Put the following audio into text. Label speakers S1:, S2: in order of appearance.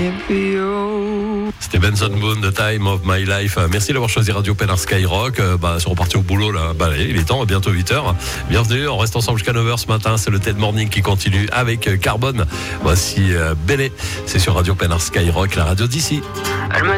S1: C'était Benson Boone, The Time of My Life. Merci d'avoir choisi Radio Penard Skyrock. C'est reparti au boulot là. Il est temps, bientôt 8h. Bienvenue, on reste ensemble jusqu'à 9h ce matin. C'est le TED Morning qui continue avec Carbone. Voici Bélé. C'est sur Radio Penard Skyrock, la radio d'ici.